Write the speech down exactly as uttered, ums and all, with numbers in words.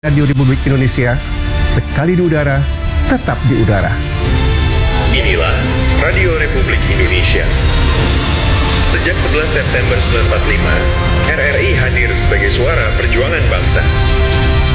Radio Republik Indonesia, sekali di udara, tetap di udara. Inilah Radio Republik Indonesia. Sejak sebelas September seribu sembilan ratus empat puluh lima, R R I hadir sebagai suara perjuangan bangsa.